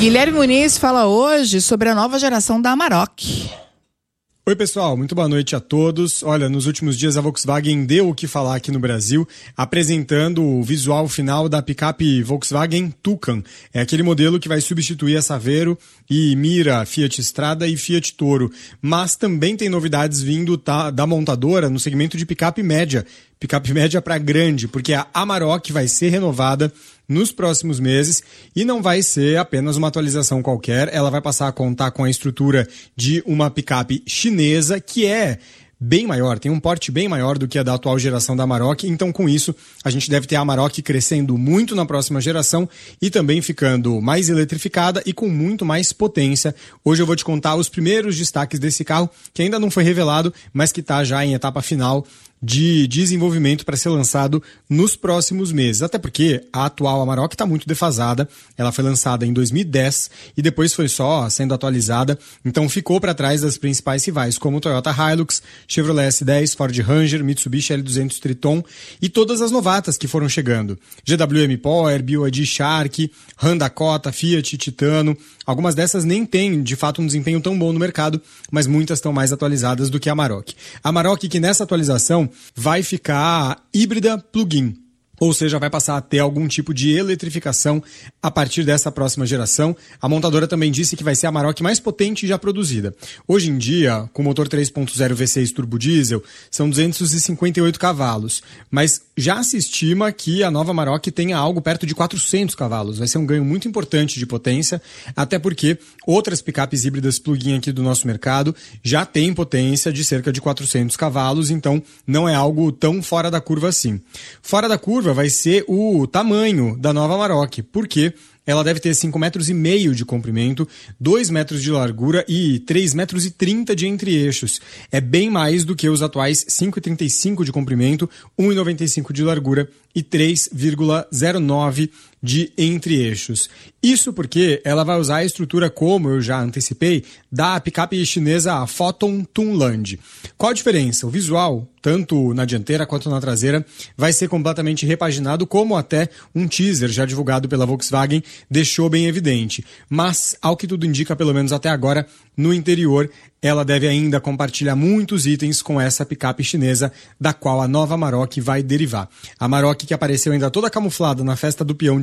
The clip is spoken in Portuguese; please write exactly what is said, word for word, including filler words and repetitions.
Guilherme Muniz fala hoje sobre a nova geração da Amarok. Oi pessoal, muito boa noite a todos. Olha, nos últimos dias a Volkswagen deu o que falar aqui no Brasil, apresentando o visual final da picape Volkswagen Toucan. É aquele modelo que vai substituir a Saveiro e Mira, Fiat Strada e Fiat Toro. Mas também tem novidades vindo tá, da montadora no segmento de picape média. Picape média para grande, porque a Amarok vai ser renovada nos próximos meses e não vai ser apenas uma atualização qualquer, ela vai passar a contar com a estrutura de uma picape chinesa que é bem maior, tem um porte bem maior do que a da atual geração da Amarok, então com isso a gente deve ter a Amarok crescendo muito na próxima geração e também ficando mais eletrificada e com muito mais potência. Hoje eu vou te contar os primeiros destaques desse carro, que ainda não foi revelado, mas que está já em etapa final de desenvolvimento para ser lançado nos próximos meses. Até porque a atual Amarok está muito defasada. Ela foi lançada em dois mil e dez e depois foi só sendo atualizada. Então ficou para trás das principais rivais, como Toyota Hilux, Chevrolet S dez, Ford Ranger, Mitsubishi L duzentos Triton e todas as novatas que foram chegando. G W M Power, B Y D Shark, Honda Dakota, Fiat Titano. Algumas dessas nem têm, de fato, um desempenho tão bom no mercado, mas muitas estão mais atualizadas do que a Amarok. A Amarok que nessa atualização vai ficar híbrida plug-in, ou seja, vai passar a ter algum tipo de eletrificação a partir dessa próxima geração. A montadora também disse que vai ser a Amarok mais potente já produzida. Hoje em dia, com motor três ponto zero V seis turbo diesel, são duzentos e cinquenta e oito cavalos, mas já se estima que a nova Amarok tenha algo perto de quatrocentos cavalos. Vai ser um ganho muito importante de potência, até porque outras picapes híbridas plug-in aqui do nosso mercado já têm potência de cerca de quatrocentos cavalos, então não é algo tão fora da curva assim. Fora da curva vai ser o tamanho da nova Amarok, porque ela deve ter cinco metros e meio de comprimento, dois metros de largura e três metros e trinta de entre-eixos. É bem mais do que os atuais cinco metros e trinta e cinco de comprimento, um metro e noventa e cinco de largura e três vírgula zero nove de entre-eixos. Isso porque ela vai usar a estrutura, como eu já antecipei, da picape chinesa Foton Tunland. Qual a diferença? O visual, tanto na dianteira quanto na traseira, vai ser completamente repaginado, como até um teaser já divulgado pela Volkswagen deixou bem evidente. Mas, ao que tudo indica, pelo menos até agora, no interior, ela deve ainda compartilhar muitos itens com essa picape chinesa, da qual a nova Amarok vai derivar. A Amarok, que apareceu ainda toda camuflada na festa do peão